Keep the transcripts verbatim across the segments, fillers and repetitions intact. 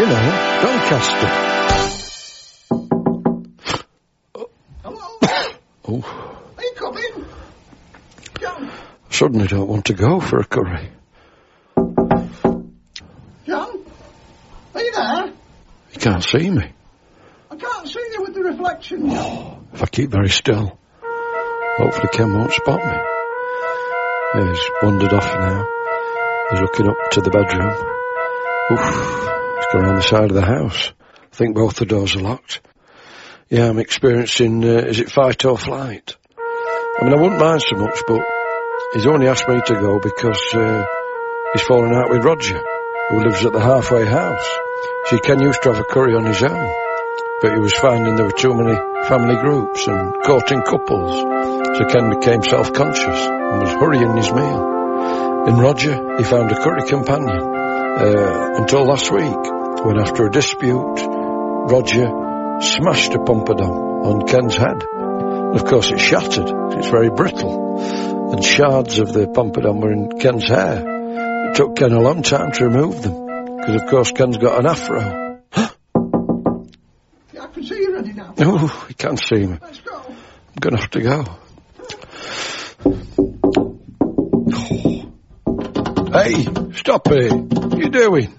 you know, Doncaster. Hello? Oh. Are you coming? John? Suddenly don't want to go for a curry. John? Are you there? You can't see me. I can't see you with the reflection. Oh, if I keep very still, hopefully Ken won't spot me. Yeah, he's wandered off now. He's looking up to the bedroom. Oof, he's gone around the side of the house. I think both the doors are locked. Yeah, I'm experiencing, uh, is it fight or flight? I mean, I wouldn't mind so much, but he's only asked me to go because uh, he's fallen out with Roger, who lives at the halfway house. See, Ken used to have a curry on his own, but he was finding there were too many family groups and courting couples, so Ken became self-conscious and was hurrying his meal. In Roger, he found a curry companion, uh, until last week, when after a dispute, Roger smashed a pompadom on Ken's head. Of course, it shattered. It's very brittle, and shards of the pompadom were in Ken's hair. It took Ken a long time to remove them, because of course Ken's got an afro. Yeah, I can see you ready now. Oh, he can't see me. Let's go. I'm going to have to go. Hey, stop it. What are you doing?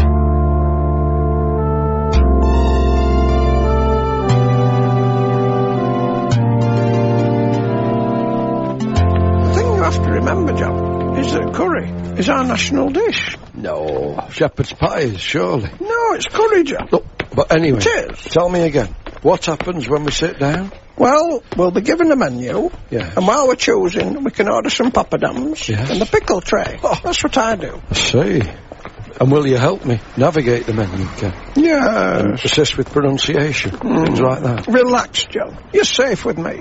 The thing you have to remember, John, is that curry is our national dish. No, shepherd's pies, surely. No, it's curry, John. Look, but anyway, It is. tell me again. What happens when we sit down? Well, we'll be given a menu, Yes. and while we're choosing, we can order some poppadoms Yes. and the pickle tray. Oh, that's what I do. I see. And will you help me navigate the menu, Ken? Yes. Assist with pronunciation, things like that. Relax, John. You're safe with me.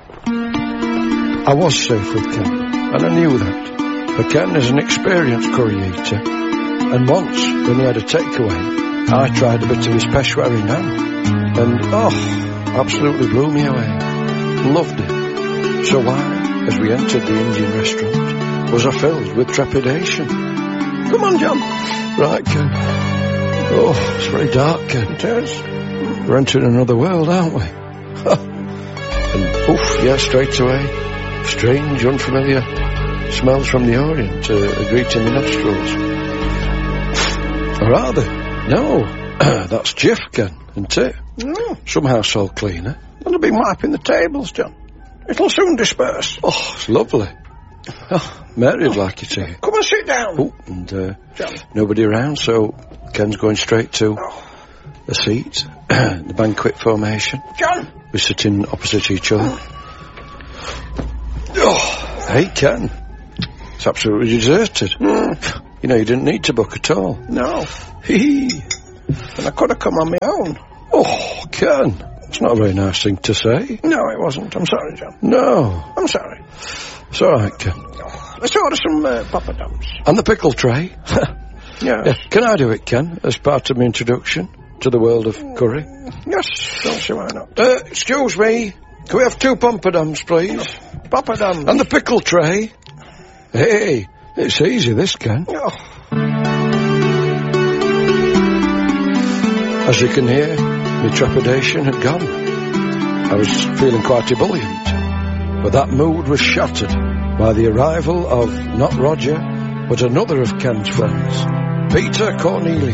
I was safe with Ken, and I knew that. But Ken is an experienced curry eater, and once, when he had a takeaway, I tried a bit of his Peshwari naan, and oh, absolutely blew me away. Loved it. So why, as we entered the Indian restaurant, was I filled with trepidation? Come on, John. Right, Ken. Oh, it's very dark, Ken. It is. We're entering another world, aren't we? And oof, yeah, straight away, strange, unfamiliar smells from the Orient uh, greeting the nostrils. Or are they? No, that's Jif, Ken, isn't it? Oh, Some household cleaner. they'll be wiping the tables, John. It'll soon disperse. Oh, it's lovely. Oh, Mary'd like it here. Come and sit down. Oh, and uh, John. nobody around, so Ken's going straight to Oh, a seat, the banquet formation. John. We're sitting opposite each other. Oh, hey, Ken. It's absolutely deserted. Mm, You know, you didn't need to book at all. no. Hee. And I could have come on my own. Oh, Ken. It's not a very nice thing to say. No, it wasn't. I'm sorry, John. No. I'm sorry. It's all right, Ken. Let's order some uh, poppadoms. And the pickle tray. Yes. Yeah. Can I do it, Ken, as part of my introduction to the world of curry? Yes. Don't see why not. Uh, excuse me. Can we have two pompadums, please? Poppadoms. And the pickle tray. Hey, it's easy, this, Ken. Oh, As you can hear, my trepidation had gone. I was feeling quite ebullient, but that mood was shattered by the arrival of not Roger, but another of Ken's friends, Peter Cornelius.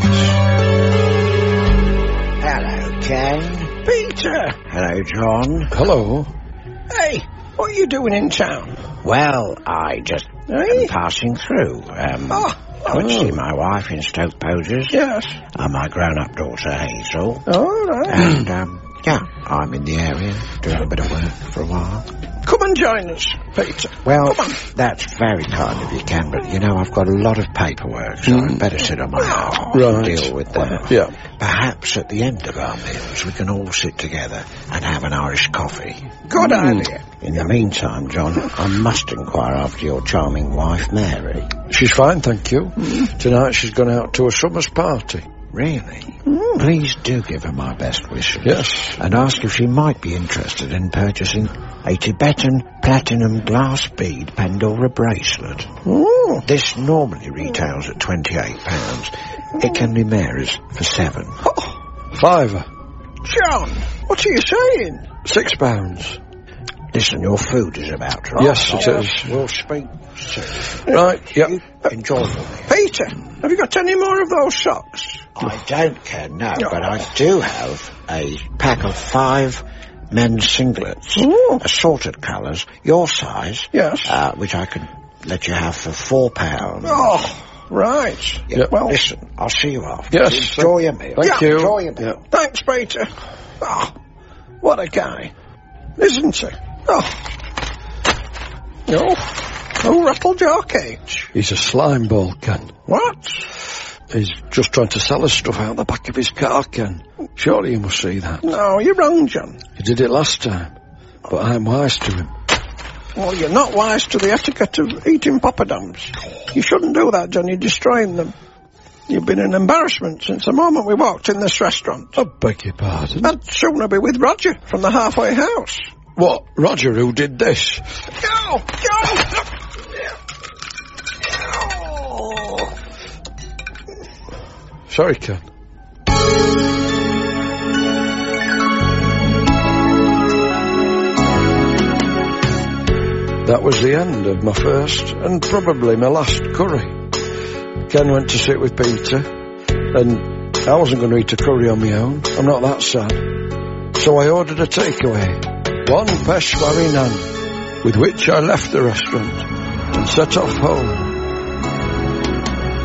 Hello, Ken. Peter. Hello, John. Hello. Hey, what are you doing in town? Well, I just Hey? am passing through. Um, Oh, I went to oh. see my wife in Stoke Poges Yes. and my grown-up daughter, Hazel. All right. And, um, yeah, I'm in the area doing a bit of work for a while. Come and join us, Peter. Well, Come on. that's very kind of you, Ken, but, you know, I've got a lot of paperwork, so I'd better sit on my ass and Right. deal with that. Yeah. Perhaps at the end of our meals we can all sit together and have an Irish coffee. Good Mm. idea. In the meantime, John, I must inquire after your charming wife, Mary. She's fine, thank you. Tonight she's gone out to a summer's party. Really? Please do give her my best wishes. Yes. And ask if she might be interested in purchasing a Tibetan platinum glass bead Pandora bracelet. Ooh. This normally retails at twenty-eight pounds, It can be Mary's for seven. Oh, Fiver. John, what are you saying? Six pounds. Listen, your food is about to Yes, it arrive. is. We'll speak soon. Right, yep. You enjoy them. Peter, have you got any more of those socks? I don't care, no, but I do have a pack of five men's singlets, Ooh. assorted colours, your size, Yes. uh, which I can let you have for four pounds. Oh, right. Yeah, Yep. Well, listen, I'll see you after. Yes. Enjoy your meal. Thank Yeah, you. Enjoy your meal. Yeah. thanks, Peter. Oh, what a guy. Isn't he? Oh. Oh, who rattled your cage? He's a slime ball, Ken. What? He's just trying to sell us stuff out the back of his car, Ken. Surely you must see that. No, you're wrong, John. He did it last time, but I'm wise to him. Well, you're not wise to the etiquette of eating poppadoms. You shouldn't do that, John. You're destroying them. You've been an embarrassment since the moment we walked in this restaurant. I beg your pardon. I'd sooner be with Roger from the halfway house. What? Roger who did this? Go! Go! Oh. Sorry, Ken. That was the end of my first and probably my last curry. Ken went to sit with Peter, and I wasn't going to eat a curry on my own. I'm not that sad. So I ordered a takeaway, one Peshwari naan, with which I left the restaurant and set off home.